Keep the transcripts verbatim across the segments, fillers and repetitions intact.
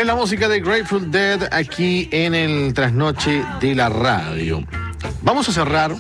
Es la música de Grateful Dead aquí en el Trasnoche de la Radio. Vamos a cerrar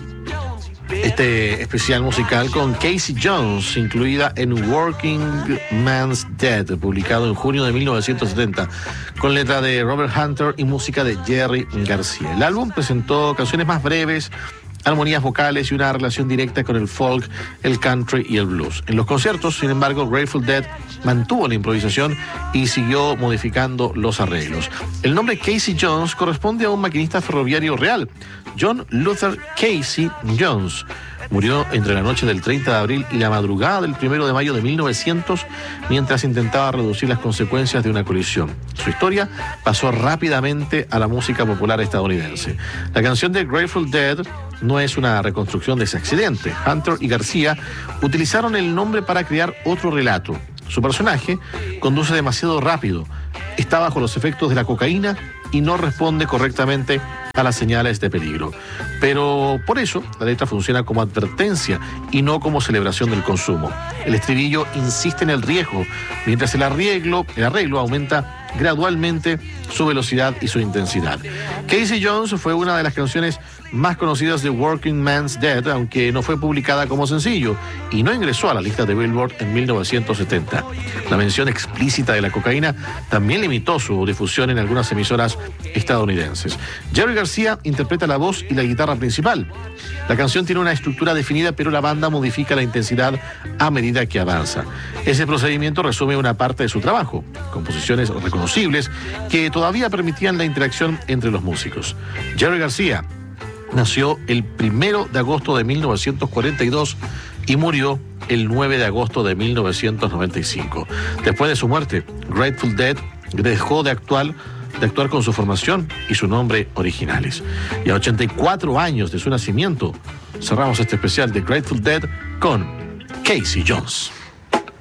este especial musical con Casey Jones, incluida en Working Man's Dead, publicado en junio de mil novecientos setenta, con letra de Robert Hunter y música de Jerry García. El álbum presentó canciones más breves, armonías vocales y una relación directa con el folk, el country y el blues. En los conciertos, sin embargo, Grateful Dead mantuvo la improvisación y siguió modificando los arreglos. El nombre Casey Jones corresponde a un maquinista ferroviario real, John Luther Casey Jones. Murió entre la noche del treinta de abril y la madrugada del primero de mayo de mil novecientos mientras intentaba reducir las consecuencias de una colisión. Su historia pasó rápidamente a la música popular estadounidense. La canción de Grateful Dead no es una reconstrucción de ese accidente. Hunter y García utilizaron el nombre para crear otro relato. Su personaje conduce demasiado rápido, está bajo los efectos de la cocaína y no responde correctamente a las señales de peligro. Pero por eso la letra funciona como advertencia y no como celebración del consumo. El estribillo insiste en el riesgo, mientras el arreglo, el arreglo aumenta gradualmente su velocidad y su intensidad. Casey Jones fue una de las canciones más conocidas de Working Man's Dead, aunque no fue publicada como sencillo y no ingresó a la lista de Billboard en mil novecientos setenta. La mención explícita de la cocaína también limitó su difusión en algunas emisoras estadounidenses. Jerry García interpreta la voz y la guitarra principal. La canción tiene una estructura definida, pero la banda modifica la intensidad a medida que avanza. Ese procedimiento resume una parte de su trabajo, composiciones reconocibles que todavía permitían la interacción entre los músicos. Jerry García nació el primero de agosto de mil novecientos cuarenta y dos y murió el nueve de agosto de mil novecientos noventa y cinco. Después de su muerte, Grateful Dead dejó de actuar, de actuar con su formación y su nombre originales. Y a ochenta y cuatro años de su nacimiento, cerramos este especial de Grateful Dead con Casey Jones.